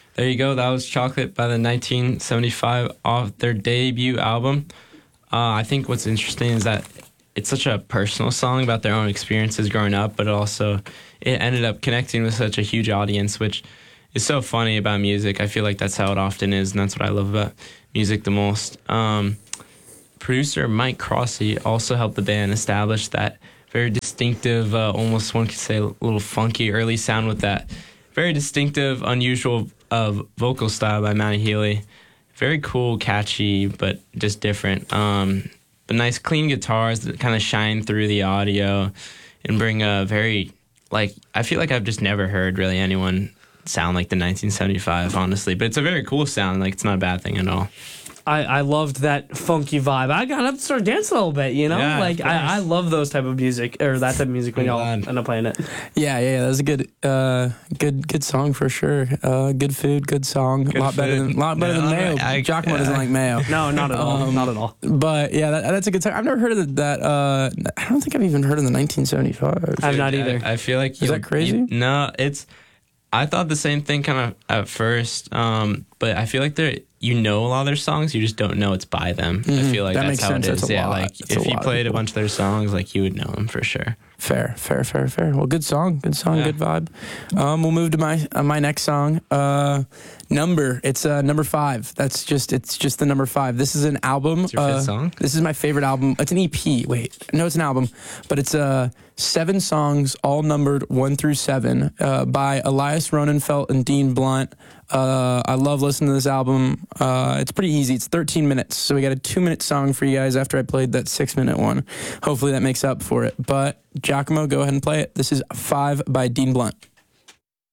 There you go. That was Chocolate by the 1975 off their debut album. I think what's interesting is that it's such a personal song about their own experiences growing up, but it ended up connecting with such a huge audience, which is so funny about music. I feel like that's how it often is, and that's what I love about music the most. Producer Mike Crossy also helped the band establish that very distinctive, almost one could say a little funky early sound with that very distinctive, unusual vocal style by Matty Healy. Very cool, catchy, but just different. But nice, clean guitars that kind of shine through the audio and bring a very, I feel like I've just never heard really anyone sound like the 1975, honestly. But it's a very cool sound. It's not a bad thing at all. I loved that funky vibe. I got up to start dancing a little bit, you know? Yeah, I love those type of music, or that type of music when y'all end up playing it. Yeah, that was a good song for sure. Good food, good song. A lot better than mayo. Giacomo doesn't like mayo. No, not at all. Not at all. But yeah, that's a good song. I've never heard of that. I don't think I've even heard of the 1975. I've not either. I feel like... Is that crazy? No, it's... I thought the same thing kind of at first, but I feel like a lot of their songs, you just don't know it's by them. I feel like that's how it is. Yeah, if you played a bunch of their songs, you would know them for sure. Fair. Well, good song, good vibe. We'll move to my next song. Number. It's number 5. It's just the number 5. This is an album. It's your fifth song? This is my favorite album. It's an EP. Wait, no, it's an album, but it's 7 songs, all numbered 1 through 7, by Elias Ronenfelt and Dean Blunt. I love listening to this album. It's pretty easy. It's 13 minutes, so we got a 2-minute song for you guys after I played that 6-minute one. Hopefully that makes up for it. But Giacomo, go ahead and play it. This is 5 by Dean Blunt.